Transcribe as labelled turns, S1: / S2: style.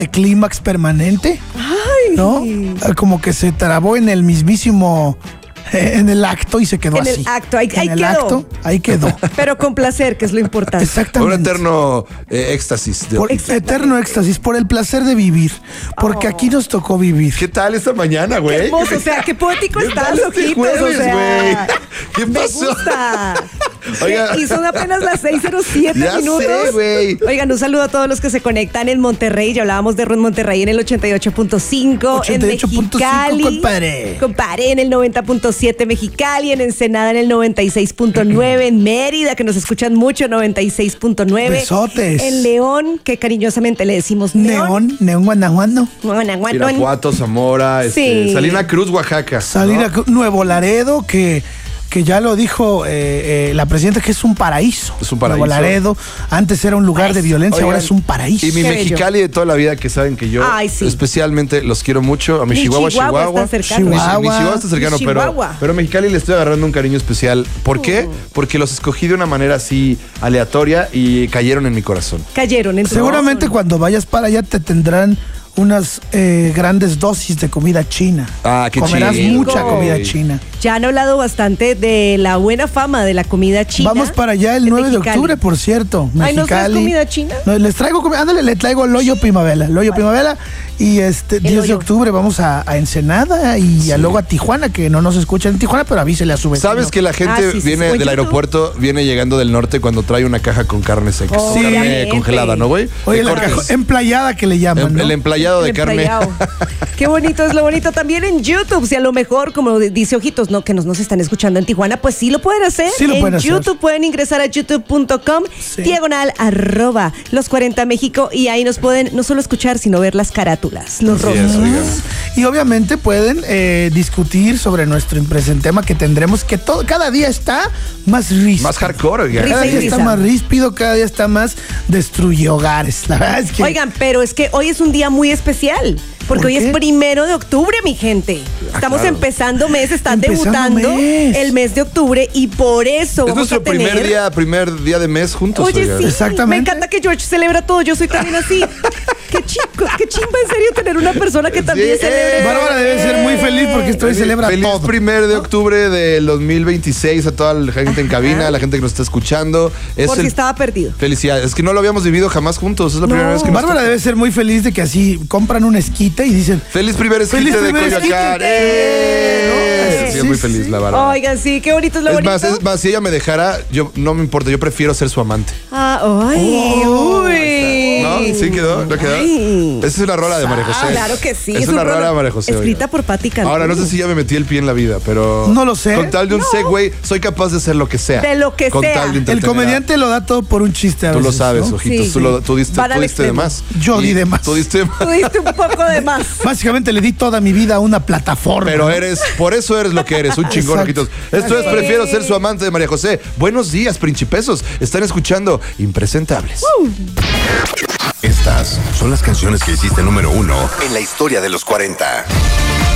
S1: clímax permanente,
S2: Ay.
S1: ¿no? Como que se trabó en el mismísimo, en el acto y se quedó
S2: En
S1: así.
S2: el acto, ahí
S1: en el
S2: quedó.
S1: acto, ahí quedó.
S2: Pero con placer, que es lo importante.
S1: Exactamente.
S3: Un eterno éxtasis.
S1: Por eterno éxtasis, por el placer de vivir. Porque aquí nos tocó vivir.
S3: ¿Qué tal esta mañana, güey?
S2: Qué hermoso, o sea, qué poético
S3: ¿Qué
S2: estás,
S3: tal este
S2: ojitos,
S3: jueves,
S2: o sea.
S3: güey? ¿Qué
S2: Me
S3: pasó?
S2: gusta.
S3: Oiga.
S2: Y son apenas las 6:07
S3: Ya
S2: minutos.
S3: sé, güey.
S2: Oigan, un saludo a todos los que se conectan en Monterrey. Ya hablábamos de Monterrey en el 88.5. En
S1: 88.5,
S2: Mexicali.
S1: compadre.
S2: Compadre, en el 90.7 Mexicali. En Ensenada en el 96.9. En Mérida, que nos escuchan mucho, 96.9.
S1: Besotes.
S2: En León, que cariñosamente le decimos Neón.
S1: Neón Guanajuato.
S2: Guanajuato.
S3: Irapuato, Zamora,
S2: Sí.
S3: Salina Cruz, Oaxaca.
S1: Salir
S3: ¿no?
S1: a Nuevo Laredo, que ya lo dijo la presidenta, que es un paraíso.
S3: Es un paraíso.
S1: Nuevo Laredo, antes era un lugar de violencia,
S3: Oigan,
S1: ahora es un paraíso.
S3: Y mi
S2: Qué bello.
S3: Mexicali de toda la vida, que saben que yo
S2: Ay, sí.
S3: especialmente los quiero mucho. A mi
S2: Mi
S3: Chihuahua,
S2: Chihuahua está cercano.
S3: Mi
S1: Chihuahua.
S3: Chihuahua está cercano,
S2: Mi Chihuahua.
S3: pero a Mexicali le estoy agarrando un cariño especial. ¿Por qué? Porque los escogí de una manera así aleatoria y cayeron en mi corazón.
S2: Cayeron en tu
S1: Seguramente
S2: corazón.
S1: cuando vayas para allá te tendrán unas grandes dosis de comida china.
S3: Ah, qué
S1: Comerás
S3: chido.
S1: mucha comida china.
S2: Ya han hablado bastante de la buena fama de la comida china.
S1: Vamos para allá el 9 de
S2: Mexicali.
S1: octubre, por cierto.
S2: Ay, ¿no traes
S1: Mexicali.
S2: comida china?
S1: No, les traigo comida. Ándale, le traigo Loyo Primavera. Loyo Primavera. Y 10 de
S2: Loyo.
S1: octubre vamos a Ensenada y luego a Tijuana, que no nos escuchan en Tijuana, pero avísele a su vecino.
S3: ¿Sabes que la gente
S2: sí, sí,
S3: viene
S2: sí.
S3: del
S2: Oye,
S3: aeropuerto, viene llegando del norte cuando trae una caja con carne seca?
S2: Oh,
S3: carne
S2: obviamente.
S3: congelada, ¿no, güey?
S1: Oye,
S3: De
S1: la
S3: cortes.
S1: caja emplayada que le llaman, ¿no?
S3: El emplayado de
S2: El
S3: carne.
S2: emplayado. Qué bonito es lo bonito. También en YouTube, si a lo mejor, como dice Ojitos, no, que nos están escuchando en Tijuana, pues sí lo pueden hacer.
S1: Sí lo
S2: en
S1: pueden hacer.
S2: YouTube pueden ingresar a youtube.com,
S1: Sí.
S2: diagonal @ los 40 México, y ahí nos pueden no solo escuchar, sino ver las carátulas, los
S3: Así es,
S2: rostros.
S3: oigan.
S1: Y obviamente pueden discutir sobre nuestro impresentema que tendremos, que cada día está más ríspido.
S3: Más hardcore, oiga.
S2: Risa
S1: Cada
S2: y
S1: día
S2: risa.
S1: está más ríspido, cada día está más destruye hogares. La verdad es que
S2: Oigan, pero es que hoy es un día muy especial. Porque
S1: ¿Por
S2: hoy
S1: qué?
S2: es 1 de octubre, mi gente. Estamos
S3: claro.
S2: empezando mes, están
S1: Empezando
S2: debutando
S1: mes.
S2: el mes de octubre y por eso
S3: Es
S2: vamos
S3: nuestro
S2: a tener...
S3: primer día de mes juntos,
S2: Oye,
S3: oiga.
S2: sí,
S1: Exactamente.
S2: me encanta que George celebra todo, yo soy también así. Qué chimba en serio tener una persona que también
S3: Sí,
S2: celebre.
S1: Bárbara debe ser muy feliz porque esto hoy celebra
S3: Feliz
S1: todo.
S3: 1 de octubre del 2026 a toda la gente en cabina, a la gente que nos está escuchando. Es
S2: Por si estaba perdido.
S3: Felicidades. Es que no lo habíamos vivido jamás juntos. Es la primera vez que nos
S1: Bárbara
S3: toca.
S1: debe ser muy feliz de que así compran un esquite y dicen,
S3: Feliz primer esquite
S1: Feliz
S3: de
S1: primer
S3: Coyoacán.
S1: esquite.
S3: ¡Eh! Sí, es muy
S1: Sí,
S3: feliz,
S1: sí.
S3: la Bárbara.
S2: Oigan, sí, qué bonito es lo
S3: Es
S2: bonito.
S3: más, si ella me dejara, yo no me importa, yo prefiero ser su amante.
S2: Ay, uy.
S3: ¿No? ¿Sí quedó? ¿No quedó?
S2: Ay.
S3: Esa es una rola de María José.
S2: Claro que sí.
S3: Es una rola de María José.
S2: Escrita
S3: oiga.
S2: por Patti Cantú.
S3: Ahora, no sé si ya me metí el pie en la vida, pero...
S1: No lo sé.
S3: Con tal de un segue, soy capaz de hacer lo que sea.
S2: De lo que
S3: Con
S2: sea.
S3: tal de
S1: el
S3: entretener a-
S1: comediante lo da todo por un chiste a
S3: Tú lo
S1: veces,
S3: sabes,
S1: ¿no?
S3: ojitos.
S2: Sí,
S3: Tú diste
S2: Van al
S3: de
S2: extremo.
S3: más.
S1: Yo di de más.
S3: Tú diste de más.
S2: Tú diste un poco de más.
S1: Básicamente le di toda mi vida a una plataforma.
S3: Pero por eso eres lo que eres, un chingón,
S1: Exacto.
S3: ojitos. Esto es Prefiero ser su amante de María José. Buenos días, principesos. Están escuchando Impresentables.
S4: Estas son las canciones que hiciste número 1 en la historia de los 40.